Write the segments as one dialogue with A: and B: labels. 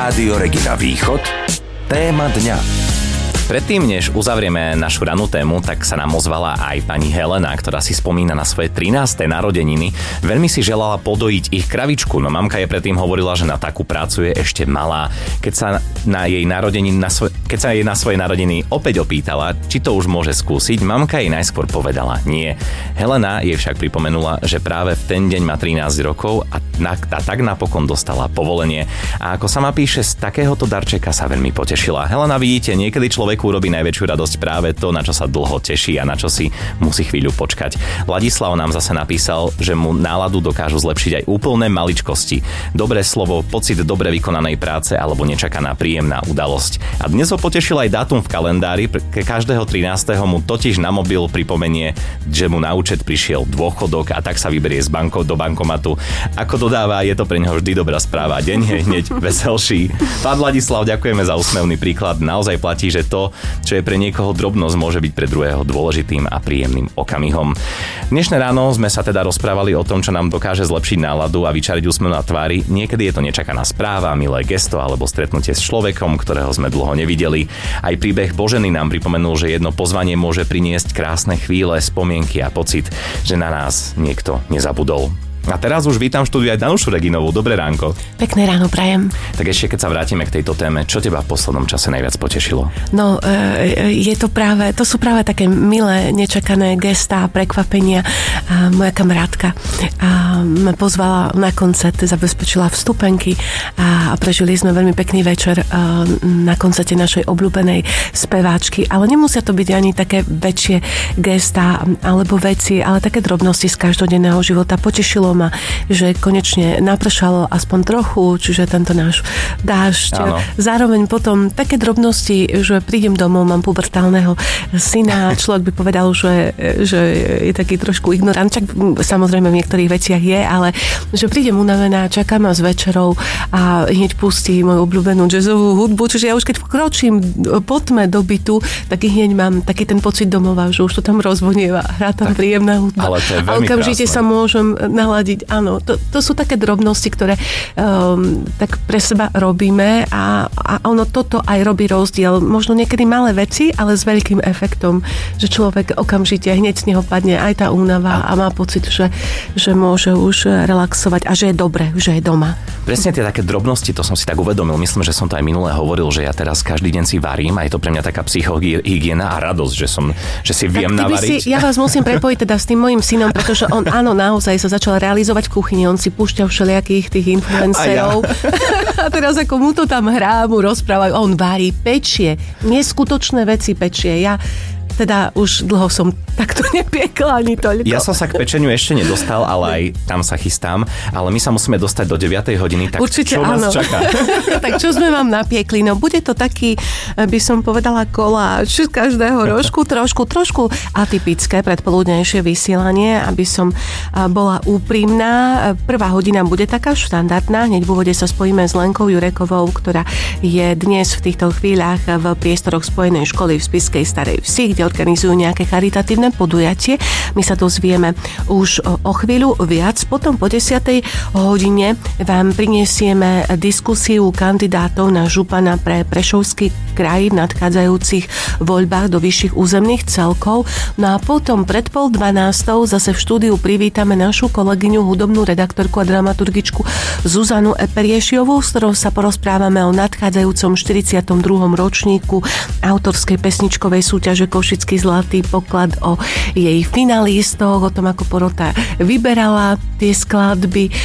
A: Rádio Regina Východ. Téma dňa.
B: Predtým, než uzavrieme našu ranú tému, tak sa nám ozvala aj pani Helena, ktorá si spomína na svoje 13. narodeniny. Veľmi si želala podojiť ich kravičku, no mamka jej predtým hovorila, že na takú prácu je ešte malá. Keď sa jej na svoje narodeniny opäť opýtala, či to už môže skúsiť, mamka jej najskôr povedala nie. Helena jej však pripomenula, že práve v ten deň má 13 rokov a tak napokon dostala povolenie. A ako sama píše, z takéhoto darčeka sa veľmi potešila. Helena, vidíte, niekedy človeku robí najväčšiu radosť práve to, na čo sa dlho teší a na čo si musí chvíľu počkať. Ladislav nám zase napísal, že mu náladu dokážu zlepšiť aj úplné maličkosti. Dobré slovo, pocit dobre vykonanej práce alebo nečakaná príjemná udalosť. A dnes ho potešil aj dátum v kalendári, ke každého 13. mu totiž na mobil pripomenie, že mu na účet prišiel dôchodok a tak sa vyberie z bankov do bankomatu. Ako dodáva, je to pre neho vždy dobrá správa. Deň je hneď veselší. Pán Ladislav, ďakujeme za úsmevný príklad. Naozaj platí, že to, čo je pre niekoho drobnosť, môže byť pre druhého dôležitým a príjemným okamihom. Dnešné ráno sme sa teda rozprávali o tom, čo nám dokáže zlepšiť náladu a vyčariť úsmev na tvári. Niekedy je to nečakaná správa, milé gesto alebo stretnutie s človekom, ktorého sme dlho nevideli. Aj príbeh Boženy nám pripomenul, že jedno pozvanie môže priniesť krásne chvíle, spomienky a pocit, že na nás niekto nezabudol. A teraz už vítam v štúdiu aj Danušu Reginovú. Dobré ránko.
C: Pekné ráno prajem.
B: Tak ešte keď sa vrátime k tejto téme, čo teba v poslednom čase najviac potešilo?
C: No, to sú práve také milé, nečakané gestá, prekvapenia. Moja kamarátka ma pozvala na koncert, zabezpečila vstupenky a prežili sme veľmi pekný večer na koncerte našej obľúbenej speváčky. Ale nemusia to byť ani také väčšie gestá alebo veci, ale také drobnosti z každodenného života. Potešilo ma, že konečne napršalo aspoň trochu, čiže tento náš dážď.
B: Áno.
C: Zároveň potom také drobnosti, že prídem domov, mám pubertálneho syna, človek by povedal, že je taký trošku ignorant, čak samozrejme v niektorých veciach je, ale že prídem unavená, čaká ma s večerou a hneď pustí moju obľúbenú jazzovú hudbu, čiže ja už keď vkročím po tme do bytu, tak hneď mám taký ten pocit domova, že už to tam rozvonieva, hrá tam príjemná hudba.
B: Ale to je veľmi
C: a okamžite
B: krásne.
C: sa môžem naladiť. Áno, to sú také drobnosti, ktoré tak pre seba robíme a ono toto aj robí rozdiel. Možno niekedy malé veci, ale s veľkým efektom, že človek okamžite hneď z neho padne aj tá únava a má pocit, že môže už relaxovať a že je dobre, že je doma.
B: Presne tie také drobnosti, to som si tak uvedomil. Myslím, že som to aj minulé hovoril, že ja teraz každý deň si varím a je to pre mňa taká psychohygiena a radosť, že si viem navariť.
C: Ja vás musím prepojiť teda s tým mojim synom, pretože on áno, naozaj sa začal realizovať v kuchyni, on si púšťal všelijakých tých influencerov a teraz ako mu to tam hrá, mu rozprávajú, on varí, pečie, neskutočné veci pečie. Ja teda už dlho som takto nepiekla ani toľko.
B: Ja som sa k pečeniu ešte nedostal, ale aj tam sa chystám. Ale my sa musíme dostať do 9. hodiny, tak
C: určite,
B: čo nás
C: áno.
B: čaká?
C: Tak čo sme vám napiekli? No bude to taký, by som povedala, koláč z každého rožku, trošku atypické predpoludnejšie vysielanie, aby som bola úprimná. Prvá hodina bude taká štandardná. Hneď v úvode sa spojíme s Lenkou Jurekovou, ktorá je dnes v týchto chvíľach v priestoroch Spojenej školy v Spišskej Starej Vsi, kde organizujú nejaké charitatívne podujatie. My sa dozvieme už o chvíľu viac. Potom po 10. hodine vám prinesieme diskusiu kandidátov na župana pre Prešovský kraj v nadchádzajúcich voľbách do vyšších územných celkov. No a potom pred 11:30 zase v štúdiu privítame našu kolegyňu, hudobnú redaktorku a dramaturgičku Zuzanu Eperiešiovú, s ktorou sa porozprávame o nadchádzajúcom 42. ročníku autorskej pesničkovej súťaže Košický zlatý poklad, o jej finalistoch, o tom, ako porota vyberala tie skladby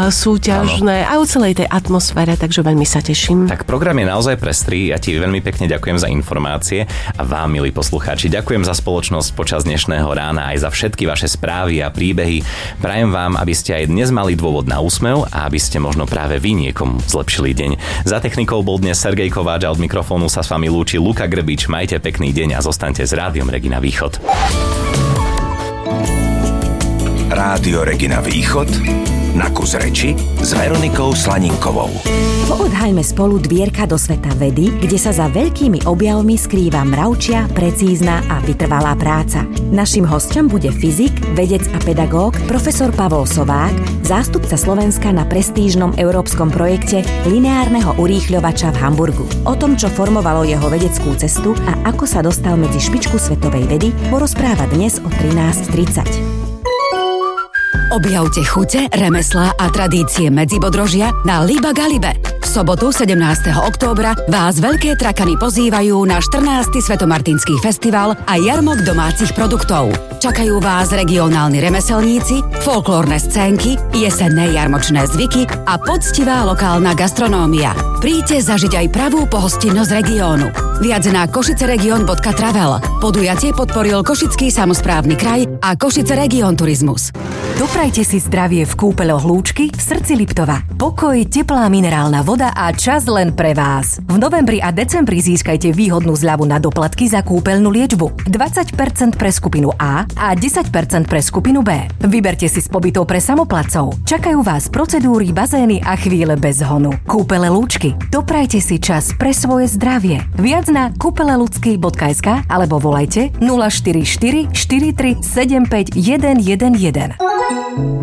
C: súťažné a o celej tej atmosfére, takže veľmi sa teším.
B: Tak program je naozaj pestrý, ja ti veľmi pekne ďakujem za informácie a vám, milí poslucháči, ďakujem za spoločnosť počas dnešného rána, aj za všetky vaše správy a príbehy. Prajem vám, aby ste aj dnes mali dôvod na úsmev a aby ste možno práve vy niekomu zlepšili deň. Za technikou bol dnes Sergej Kováč a od mikrofónu sa s vami lúči Luka Grbič. Majte pekný deň a zostaňte s Rádiom Regina Východ.
A: Rádio Regina Východ. Na kus reči s Veronikou Slaninkovou.
D: Poodhaľme spolu dvierka do sveta vedy, kde sa za veľkými objavmi skrýva mravčia, precízna a vytrvalá práca. Naším hosťom bude fyzik, vedec a pedagóg profesor Pavol Sovák, zástupca Slovenska na prestížnom európskom projekte lineárneho urýchľovača v Hamburgu. O tom, čo formovalo jeho vedeckú cestu a ako sa dostal medzi špičku svetovej vedy, porozpráva dnes o 13:30.
E: Objavte chute, remeslá a tradície Medzibodrožia na Liba Galibe. V sobotu 17. októbra vás Veľké Trakany pozývajú na 14. Svetomartinský festival a jarmok domácich produktov. Čakajú vás regionálni remeselníci, folklórne scénky, jesenné jarmočné zvyky a poctivá lokálna gastronómia. Príďte zažiť aj pravú pohostinnosť regiónu. Viac na košiceregion.travel. Podujatie podporil Košický samosprávny kraj a Košice Region Turizmus.
D: Doprajte si zdravie v kúpeľoch Lúčky v srdci Liptova. Pokoj, teplá minerálna voda a čas len pre vás. V novembri a decembri získajte výhodnú zľavu na doplatky za kúpeľnú liečbu. 20% pre skupinu A a 10% pre skupinu B. Vyberte si z pobytov pre samoplacov. Čakajú vás procedúry, bazény a chvíle bez honu. Kúpele Lúčky. Doprajte si čas pre svoje zdravie. Viac na kúpelelucky.sk alebo volajte 044 43 75 111.